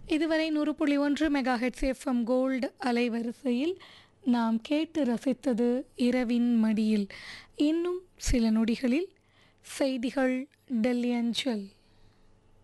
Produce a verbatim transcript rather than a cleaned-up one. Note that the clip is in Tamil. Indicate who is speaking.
Speaker 1: இதுவரை நூறு புள்ளி ஒன்று மெகா ஹெட்ஸ் எஃப்எம் கோல்டு அலைவரிசையில் நாம் கேட்டு ரசித்தது இரவின் மடியில். இன்னும் சில நொடிகளில் செய்திகள் டெல்லி அஞ்சல்.